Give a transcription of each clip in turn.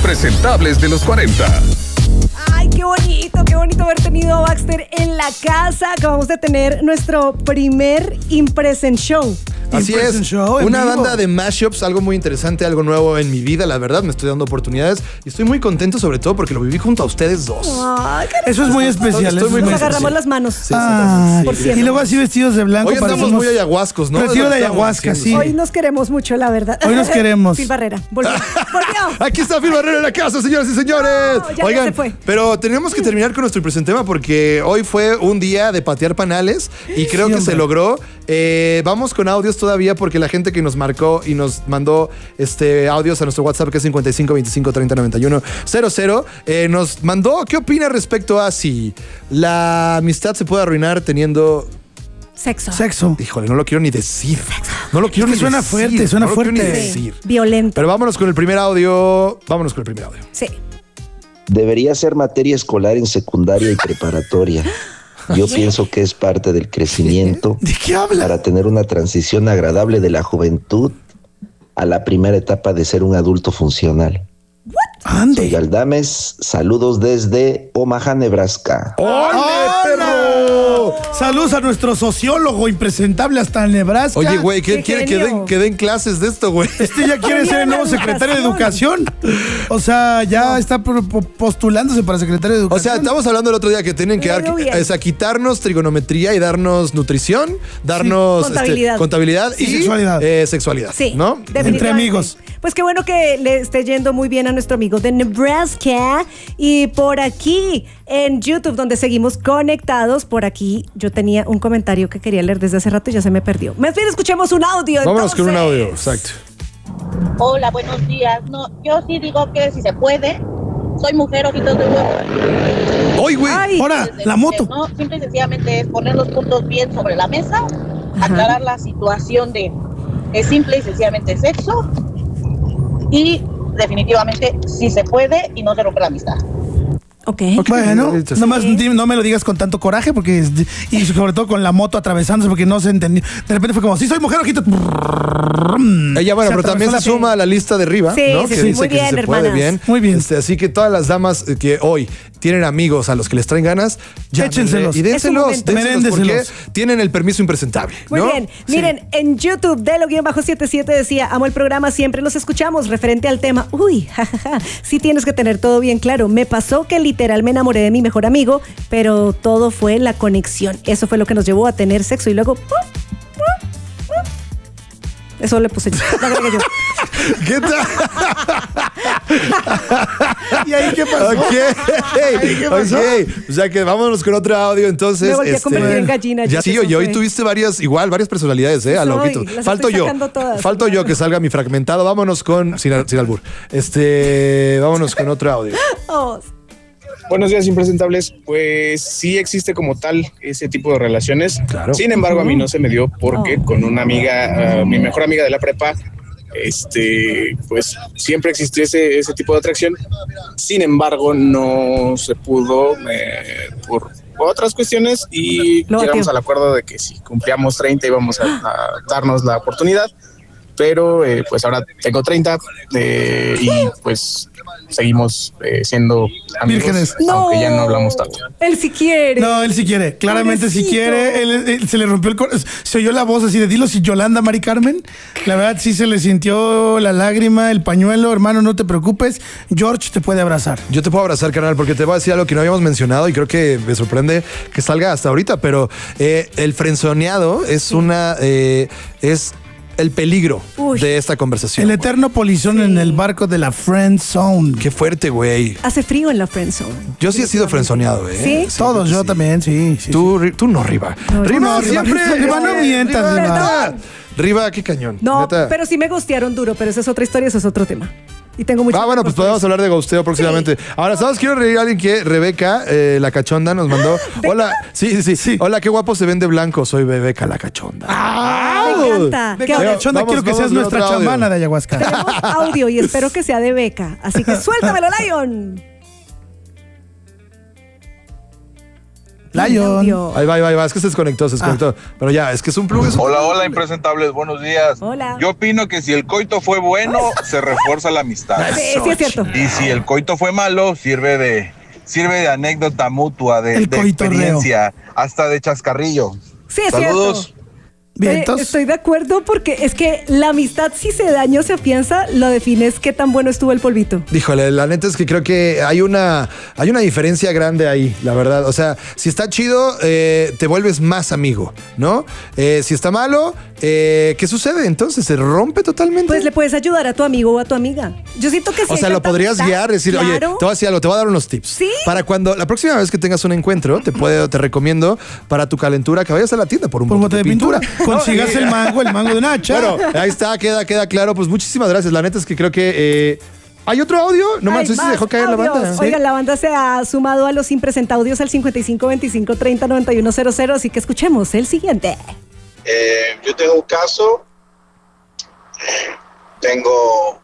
impresentables de los 40. Ay, qué bonito haber tenido a Baxter en la casa. Acabamos de tener nuestro primer Impresent Show. Así es, una banda de mashups, algo muy interesante, algo nuevo en mi vida, la verdad, me estoy dando oportunidades y estoy muy contento sobre todo porque lo viví junto a ustedes dos. Ay, eso es muy especial. Nos agarramos las manos. Sí, por siempre. Y luego así vestidos de blanco. Hoy estamos muy ayahuascos, ¿no? Vestido de ayahuasca, sí. Hoy nos queremos mucho, la verdad. Hoy nos queremos. Phil Barrera, volvió. Aquí está Phil Barrera en la casa, señoras y señores. No, ya se fue. Pero tenemos que terminar con nuestro presentema porque hoy fue un día de patear panales y creo que se logró. Vamos con audios todavía porque la gente que nos marcó y nos mandó audios a nuestro WhatsApp que es 55 25 30 91 00 nos mandó qué opina respecto a si la amistad se puede arruinar teniendo sexo. Híjole, no lo quiero ni decir. No lo quiero ni suena decir. fuerte, suena no fuerte. Lo quiero ni decir. Violento. Pero vámonos con el primer audio. Sí. Debería ser materia escolar en secundaria y preparatoria. Yo pienso que es parte del crecimiento. ¿De qué habla? Para tener una transición agradable de la juventud a la primera etapa de ser un adulto funcional. Ande. Soy Aldames, saludos desde Omaha, Nebraska. ¡Hola, perro! Saludos a nuestro sociólogo impresentable hasta Nebraska. Oye, güey, ¿quién quiere que den clases de esto, güey? Ya quiere ser el nuevo secretario de Educación. O sea, ya está postulándose para secretario de Educación. O sea, estamos hablando el otro día que tienen que quitarnos trigonometría y darnos nutrición, darnos contabilidad y sexualidad. Sí, ¿no? Entre amigos. Pues qué bueno que le esté yendo muy bien a nuestro amigo de Nebraska. Y por aquí en YouTube, donde seguimos conectados, por aquí yo tenía un comentario que quería leer desde hace rato y ya se me perdió. Más bien escuchemos un audio. Vámonos con un audio, exacto. Hola, buenos días. No, yo sí digo que si se puede. Soy mujer, ojitos de huevo. ¡Ay, güey! Ahora, la moto. No, simple y sencillamente es poner los puntos bien sobre la mesa, aclarar la situación de es simple y sencillamente sexo y definitivamente sí se puede y no se rompe la amistad. Ok. Bueno, nomás no me lo digas con tanto coraje porque y sobre todo con la moto atravesándose porque no se entendió. De repente fue como, sí, soy mujer, ojito. Ella, bueno, pero también se suma a la lista de arriba, sí, ¿no? Sí, que dice muy que bien, se puede bien. Muy bien. Así que todas las damas que hoy tienen amigos a los que les traen ganas, ya échenselos. Y dénselos porque tienen el permiso impresentable. Muy bien. Miren, en YouTube, Delo-77 decía, amo el programa, siempre los escuchamos, referente al tema. Uy, jajaja, sí tienes que tener todo bien claro. Me pasó que literal me enamoré de mi mejor amigo, pero todo fue la conexión. Eso fue lo que nos llevó a tener sexo y luego... Eso le puse yo, lo agregué yo. ¿Qué tal? ¿Y ahí qué pasó? Ok. O sea que vámonos con otro audio, entonces. Me volví a convertir en gallina. Ya sí, oye, hoy tuviste varias personalidades, a lo ojito. Falto yo que salga mi fragmentado. Vámonos con, sin albur. Vámonos con otro audio. Buenos días, impresentables. Pues sí existe como tal ese tipo de relaciones. Claro. Sin embargo, a mí no se me dio porque con una amiga, mi mejor amiga de la prepa, pues siempre existió ese tipo de atracción. Sin embargo, no se pudo por otras cuestiones y llegamos al acuerdo de que si cumplíamos 30 íbamos a darnos la oportunidad. Pero pues ahora tengo 30 y pues seguimos siendo amigos, vírgenes. Aunque ya no hablamos tanto. Él sí quiere. No, él sí quiere. Claramente sí quiere. Él se le rompió el corazón. Se oyó la voz así de dilo si Yolanda, Mari Carmen. La verdad sí se le sintió la lágrima, el pañuelo. Hermano, no te preocupes. George te puede abrazar. Yo te puedo abrazar, carnal, porque te voy a decir algo que no habíamos mencionado y creo que me sorprende que salga hasta ahorita, pero el frenzoneado es es el peligro de esta conversación. El eterno polizón en el barco de la friend zone. Qué fuerte, güey. Hace frío en la friend zone. Yo sí he sido frenzoneado, ¿eh? ¿Sí? Todos, yo también, sí. Tú no, Riva. No, siempre. Riva, no mientas, Riva. Riva, qué cañón. No, neta. pero sí me gustearon duro, pero esa es otra historia, ese es otro tema. Y tengo mucho. Bueno, pues podemos hablar de gusteo próximamente. Sí. Ahora, ¿sabes? Quiero reír a alguien que Rebeca, la cachonda, nos mandó. Hola, sí. Hola, qué guapo se ven de blanco. Soy Bebeca, la cachonda. Me encanta. Beca, la cachonda, quiero que seas nuestra chamana de ayahuasca. Tenemos audio y espero que sea de Beca. Así que suéltamelo, Lion. Lion. Ahí va. Es que se desconectó. Pero ya, es que es un plug. Hola, impresentables, buenos días. Hola. Yo opino que si el coito fue bueno, se refuerza la amistad. Sí, es cierto. Y si el coito fue malo, sirve de anécdota mutua, de experiencia, hasta de chascarrillo. Sí, es Saludos. cierto. Vientos. Estoy de acuerdo porque es que la amistad, si se daña o se afianza, lo defines qué tan bueno estuvo el polvito. Híjole, la neta es que creo que hay una diferencia grande ahí, la verdad. O sea, si está chido, te vuelves más amigo, ¿no? Si está malo, ¿qué sucede? Entonces, ¿se rompe totalmente? Pues le puedes ayudar a tu amigo o a tu amiga. Yo siento que sí. O sea, lo podrías guiar, decir, claro. oye, te voy a decir algo, te voy a dar unos tips. Sí. Para cuando la próxima vez que tengas un encuentro, te recomiendo para tu calentura que vayas a la tienda por un bote de pintura. Consigas el mango de Nacha. Bueno, ahí está, queda claro. Pues muchísimas gracias. La neta es que creo que ¿hay otro audio? No sé si se dejó caer audios. la banda. ¿Sí? Oigan, la banda se ha sumado a los impresentaudios al 5525309100, así que escuchemos el siguiente. Yo tengo un caso. Tengo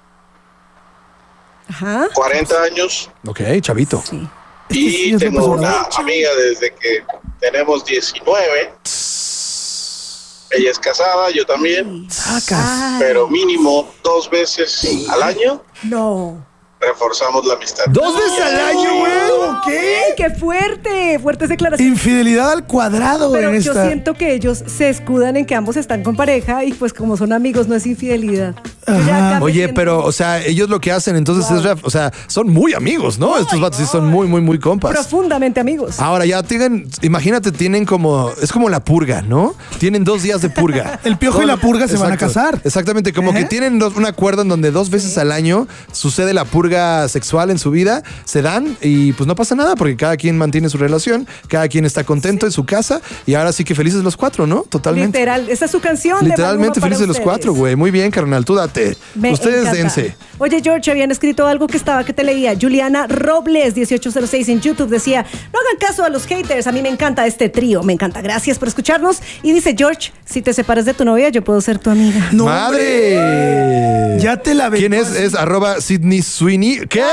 40 años. Ok, chavito. Sí. Y tengo una amiga desde que tenemos 19. Ella es casada, yo también. Ay. Pero mínimo 2 veces al año No. reforzamos la amistad. 2 veces al año, güey. ¿Qué? ¡Qué fuerte! Fuertes declaraciones. Infidelidad al cuadrado Pero en yo esta. siento que ellos se escudan en que ambos están con pareja y pues como son amigos no es infidelidad. Yo Ajá. ya acá me Oye, siento- pero, o sea, ellos lo que hacen entonces es, o sea, son muy amigos, ¿no? Estos vatos sí son muy compas. profundamente amigos. Ahora ya imagínate, tienen es como la purga, ¿no? Tienen 2 días de purga. El piojo y la purga se van a casar. Exactamente, como que tienen un acuerdo en donde 2 veces al año sucede la purga sexual en su vida, se dan y pues no pasa nada porque cada quien mantiene su relación, cada quien está contento en su casa y ahora sí que felices los 4, ¿no? Totalmente. Literal, esa es su canción. de Literalmente Maluma para felices los ustedes. 4, güey. Muy bien, carnal, tú date. Me Ustedes encanta. dense. Oye, George, habían escrito algo que te leía. Juliana Robles, 1806 en YouTube, decía, no hagan caso a los haters, a mí me encanta este trío, me encanta, gracias por escucharnos. Y dice, George, si te separas de tu novia, yo puedo ser tu amiga. No, ¡Madre! Ya te la ¿Quién es? Es @Sidney Sweeney. ¿Qué?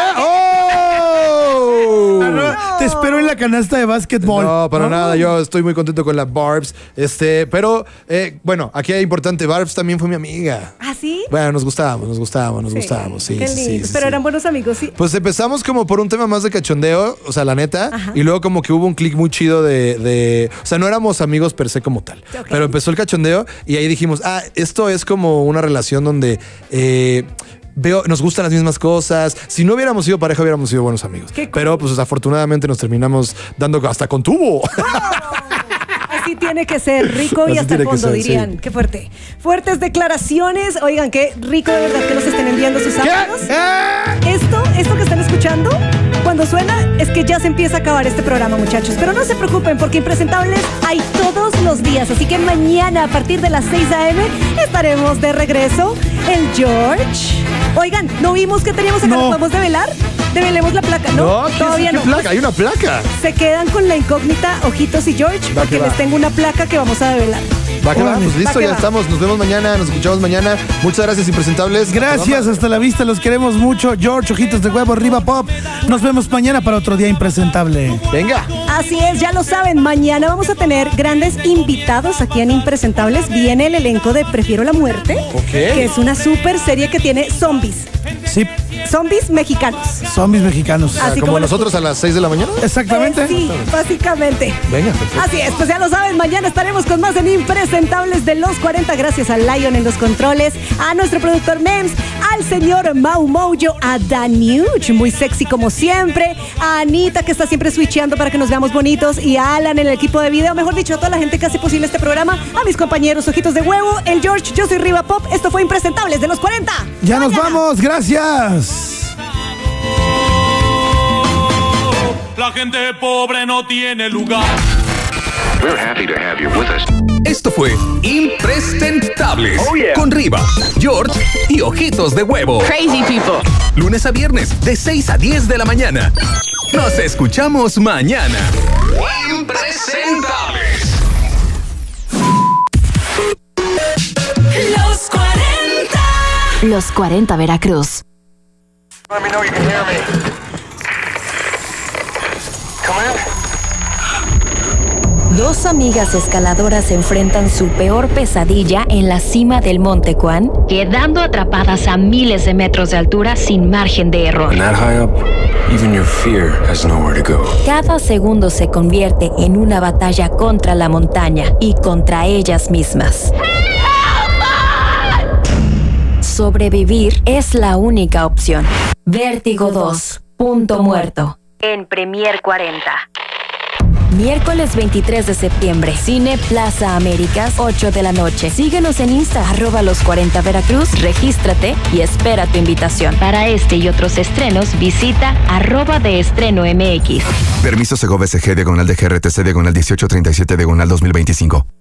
¡Oh! Te espero en la canasta de básquetbol. No, para nada. Yo estoy muy contento con la Barbs. Pero, bueno, aquí es importante. Barbs también fue mi amiga. ¿Ah, sí? Bueno, nos gustábamos. Sí, Qué sí, lindo. sí, Pero sí. eran buenos amigos, sí. Pues empezamos como por un tema más de cachondeo, o sea, la neta, Ajá. y luego como que hubo un clic muy chido o sea, no éramos amigos per se como tal, Ok. pero empezó el cachondeo y ahí dijimos, esto es como una relación donde nos gustan las mismas cosas. Si no hubiéramos sido pareja, hubiéramos sido buenos amigos. Qué cool. Pero pues afortunadamente nos terminamos dando hasta con tubo. Así tiene que ser, rico y Así hasta el tiene que fondo, ser, dirían. sí. Qué fuerte. Fuertes declaraciones. Oigan, qué rico de verdad que nos estén enviando sus audios. Esto que están escuchando, cuando suena, es que ya se empieza a acabar este programa, muchachos. Pero no se preocupen, porque Impresentables hay todos los días. Así que mañana, a partir de las 6 a.m., estaremos de regreso. El George. Oigan, ¿no vimos que teníamos acá? No. ¿Nos podemos develar? Develemos la placa. No, todavía ¿qué no. placa? Hay una placa. Se quedan con la incógnita, Ojitos y George, Va porque que va. les tengo una placa que vamos a develar. Va que va, Órale. pues listo, Va que ya va. estamos. Nos vemos mañana, nos escuchamos mañana. Muchas gracias, Impresentables. Gracias, hasta la vista, los queremos mucho. George, ojitos de huevo, Riva Pop. Nos vemos mañana para otro día impresentable. Venga. Así es, ya lo saben, mañana vamos a tener grandes invitados aquí en Impresentables. Viene el elenco de Prefiero la Muerte, Ok. que es una super serie que tiene zombies. Sí, Zombies mexicanos. zombies mexicanos. Así Como como nosotros a las 6 de la mañana. Exactamente. Sí, básicamente. Venga, perfecto. Así es, pues ya lo saben, mañana estaremos con más en Impresentables de los 40. Gracias a Lion en los controles, a nuestro productor Mems, al señor Mau Mojo, a Danuch, muy sexy como siempre, a Anita, que está siempre switcheando para que nos veamos bonitos, y a Alan en el equipo de video, mejor dicho, a toda la gente que hace posible este programa, a mis compañeros Ojitos de Huevo, el George, yo soy Riva Pop, esto fue Impresentables de los 40. Ya nos Mañana. vamos, gracias. La gente pobre no tiene lugar. We're happy to have you with us. Esto fue Impresentables con Riva, George y Ojitos de Huevo. Crazy people. Lunes a viernes de 6 a 10 de la mañana. Nos escuchamos mañana. Impresentables. Los 40. Los 40 Veracruz. Let me know you can hear me. Come in. Dos amigas escaladoras enfrentan su peor pesadilla en la cima del Monte Quan, quedando atrapadas a miles de metros de altura sin margen de error. And that high up, even your fear has nowhere to go. Cada segundo se convierte en una batalla contra la montaña y contra ellas mismas. Sobrevivir es la única opción. Vértigo 2, Punto Muerto, en Premier 40. Miércoles 23 de septiembre, Cine Plaza Américas, 8 de la noche. Síguenos en Insta, @los40 Veracruz, regístrate y espera tu invitación. Para este y otros estrenos, visita @deestreno MX. Permiso Segov SG, /DGRTC, /1837, /2025.